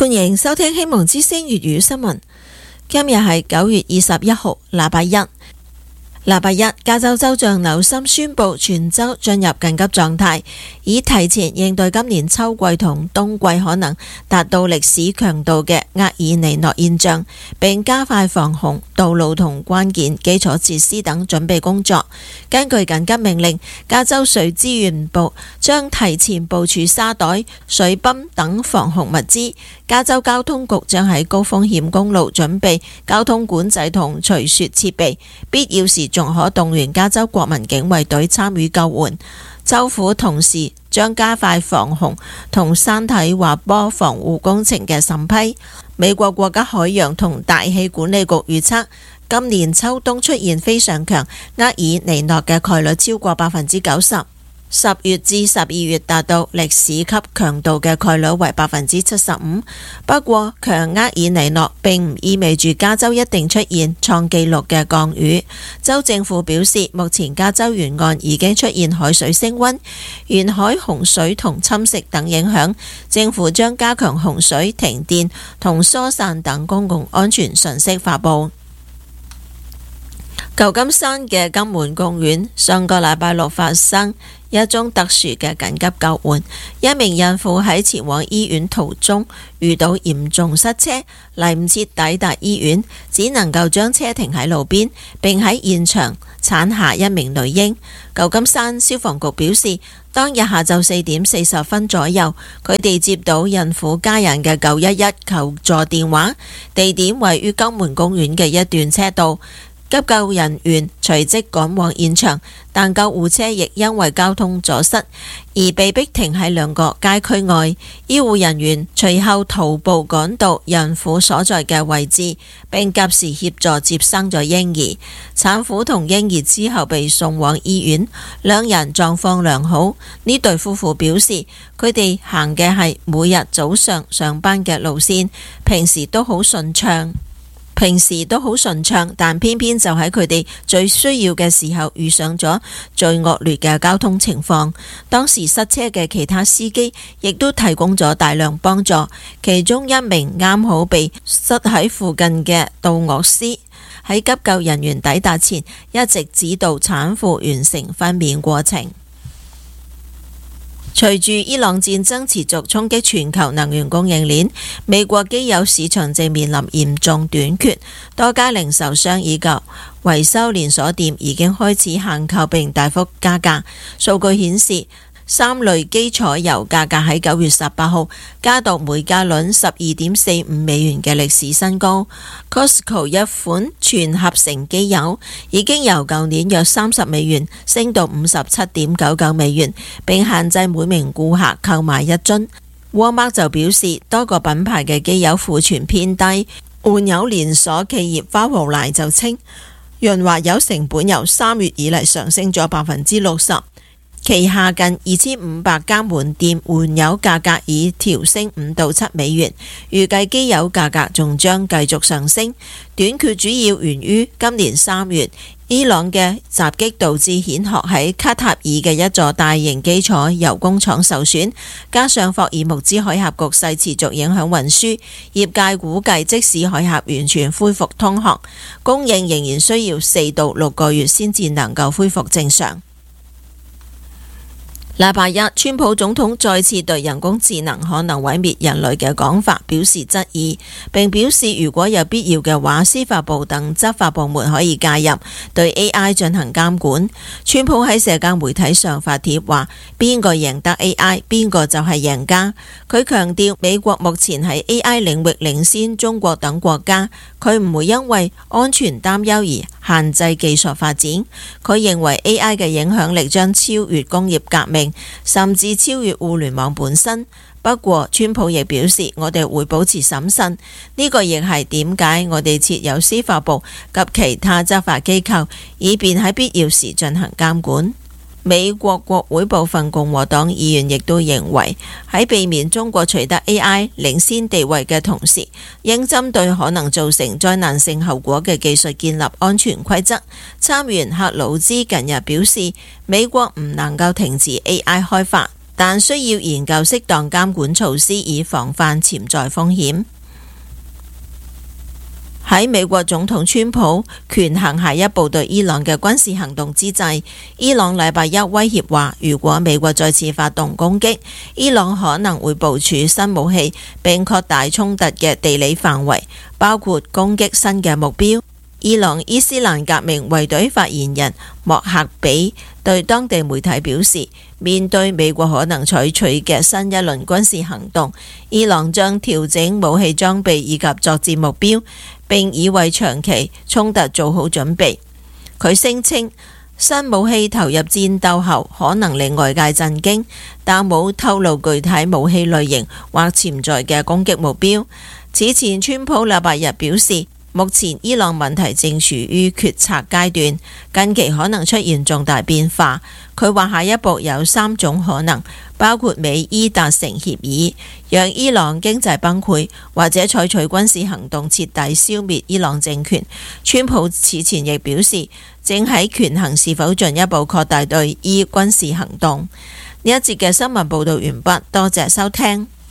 歡迎收聽希望之聲粵語新聞。今日係9月21號，禮拜一。禮拜一，加州州長紐森宣布全州進入緊急狀態，以提前應對今年秋季同冬季可能達到歷史強度嘅厄爾尼諾現象，並加快防洪、道路同關鍵基礎設施等準備工作。根據緊急命令，加州水資源部將提前部署沙袋、水泵等防洪物資。加州交通局將喺高風險公路準備交通管制同除雪設備，必要時仲可動員加州國民警衛隊參與救援。州府同時將加快防洪同山體滑坡防護工程嘅審批。美國國家海洋同大氣管理局預測，今年秋冬出現非常強厄爾尼諾嘅概率超過90%。10月至12月達到歷史級強度嘅概率為75%。不過，強厄爾尼諾並唔意味住加州一定出現創紀錄嘅降雨。州政府表示，目前加州沿岸已經出現海水升溫、沿海洪水同侵蝕等影響。政府將加強洪水、停電同疏散等公共安全信息發佈。舊金山嘅金門公園上個禮拜六發生一宗特殊嘅緊急救援，一名孕婦喺前往醫院途中遇到嚴重塞車，嚟唔切抵達醫院，只能夠將車停喺路邊，並喺現場產下一名女嬰。舊金山消防局表示，當日下晝4點40分左右，佢哋接到孕婦家人嘅911求助電話，地點位於金門公園嘅一段車道。急救人員隨即趕往現場，但救護車亦因為交通阻塞而被迫停喺兩個街區外。醫護人員隨後徒步趕到孕婦所在嘅位置，並及時協助接生咗嬰兒。產婦同嬰兒之後被送往醫院，兩人狀況良好。呢對夫婦表示，佢哋行嘅係每日早上上班嘅路線，平時都好順暢，但偏偏就喺佢哋最需要嘅時候遇上咗最惡劣嘅交通情況。當時塞車嘅其他司機亦都提供咗大量幫助，其中一名啱好被塞喺附近嘅導樂師喺急救人員抵達前一直指導產婦完成分娩過程。隨住伊朗戰爭持續衝擊全球能源供應鏈，美國機油市場正面臨嚴重短缺，多家零售商以及維修連鎖店已經開始限購並大幅加價。數據顯示，3類基礎油價格喺9月18號加到每加侖12.45美元嘅歷史新高。Costco 一款全合成機油已經由舊年約30美元升到57.99美元，並限制每名顧客購買一樽。Walmart 就表示，多個品牌嘅機油庫存偏低。換油連鎖企業花王奶就稱，潤滑油成本由3月以嚟上升咗60%。旗下近2500家門店換油價格已調升5到7美元，預計機油價格仲將繼續上升。短缺主要源於今年3月伊朗嘅襲擊導致蜆殼喺卡塔爾嘅一座大型基礎油工廠受損，加上霍爾木茲海峽局勢持續影響運輸，業界估計即使海峽完全恢復通航，供應仍然需要4到6個月先至能夠恢復正常。禮拜一，川普總統再次對人工智能可能毀滅人類嘅講法表示質疑，並表示如果有必要嘅話，司法部等執法部門可以介入對 AI 進行監管。川普喺社交媒體上發帖話，邊個贏得 AI， 邊個就係贏家。佢強調美國目前喺 AI 領域領先中國等國家，佢唔會因為安全擔憂而限制技術發展。佢認為 AI 嘅影響力將超越工業革命，甚至超越互聯網本身。不過，川普亦表示，我哋會保持審慎。呢個亦係點解我哋設有司法部及其他執法機構，以便喺必要時進行監管。美國國會部分共和黨議員亦都認為，喺避免中國取得 AI 領先地位嘅同時，應針對可能造成災難性後果嘅技術建立安全規則。參議員克魯茲近日表示，美國唔能夠停止 AI 開發。 但需要研究適當監管措施以防範潛在風險。喺美國總統川普權衡下一步對伊朗嘅軍事行動之際，伊朗禮拜一威脅話，如果美國再次發動攻擊，伊朗可能會部署新武器並擴大衝突嘅地理範圍，包括攻擊新嘅目標。伊朗伊斯蘭革命衛隊發言人莫克比對當地媒體表示，面對美國可能採取嘅新一輪軍事行動，伊朗將調整武器裝備以及作戰目標，並已為長期衝突做好準備。佢聲稱新武器投入戰鬥後可能令外界震驚，但冇透露具體武器類型或潛在嘅攻擊目標。此前川普禮拜日表示，目前伊朗問題正處於決策階段，近期可能出現重大變化。佢話下一步有3種可能，包括美伊達成協議，讓伊朗經濟崩潰，或者採取軍事行動徹底消滅伊朗政權。川普此前亦表示，正喺權衡是否進一步擴大對伊軍事行動。呢一節嘅新聞報導完畢，多謝收聽。